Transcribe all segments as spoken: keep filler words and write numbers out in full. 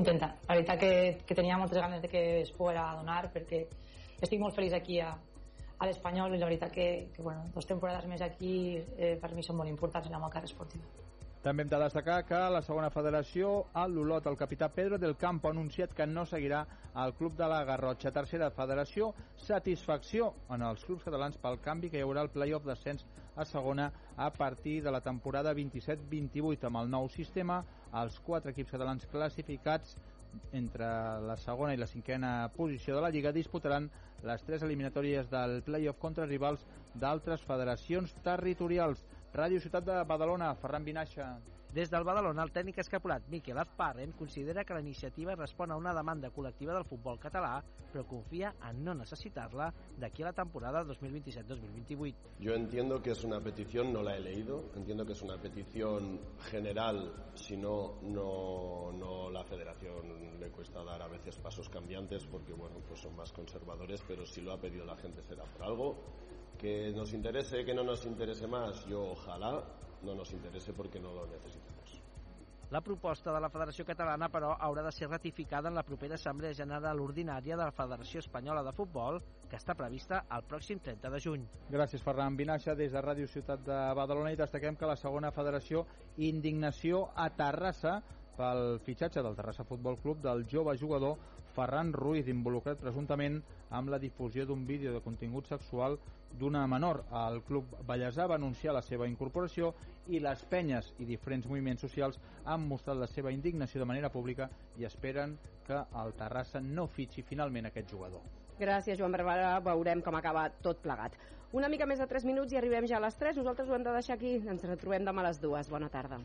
contenta. La veritat que, que tenia moltes ganes de que es poguera donar, perquè estic molt feliç aquí a, a l'Espanyol, i la veritat que, que bueno, dues temporades més aquí eh, per mi són molt importants en la meva carrera esportiva. També hem de destacar que la segona federació, a l'Olot, el capità Pedro del Campo ha anunciat que no seguirà al club de la Garrotxa. Tercera federació, satisfacció en els clubs catalans pel canvi que hi haurà el play-off d'ascens a segona a partir de la temporada vint-i-set vint-i-vuit. Amb el nou sistema, els quatre equips catalans classificats entre la segona i la cinquena posició de la Lliga disputaran les tres eliminatòries del play-off contra rivals d'altres federacions territorials. Ràdio Ciutat de Badalona, Ferran Vinaixa. Des del Badalona, el tècnic escapulat Miquel Azparren considera que la iniciativa respon a una demanda col·lectiva del futbol català, però confia en no necesitarla d'aquí a la temporada dos mil vint-i-set dos mil vint-i-vuit. Yo entiendo que es una petición, no la he leído, entiendo que es una petición general, si no, no, no la federación le cuesta dar a veces pasos cambiantes porque bueno, pues son más conservadores, pero si lo ha pedido la gente será por algo. Que nos interese, que no nos interese más, yo ojalá no nos interese porque no lo necesitamos. La proposta de la Federació Catalana, però, haurà de ser ratificada en la propera Assemblea General Ordinària de la Federació Espanyola de Futbol, que està prevista el pròxim trenta de juny. Gràcies, Ferran Vinaixa. Des de Ràdio Ciutat de Badalona i destaquem que la segona federació, indignació a Terrassa pel fitxatge del Terrassa Futbol Club del jove jugador Ferran Ruiz, involucrat presumptament amb la difusió d'un vídeo de contingut sexual d'una menor. El club ballesà va anunciar la seva incorporació i les penyes i diferents moviments socials han mostrat la seva indignació de manera pública i esperen que el Terrassa no fitxi finalment aquest jugador. Gràcies, Joan Barbara. Veurem com acaba tot plegat. Una mica més de tres minuts i arribem ja a les tres. Nosaltres ho hem de deixar aquí. Ens retrobem demà a les dues. Bona tarda.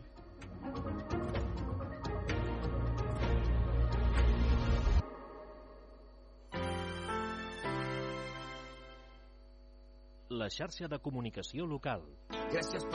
La xarxa de comunicació local. Gràcies per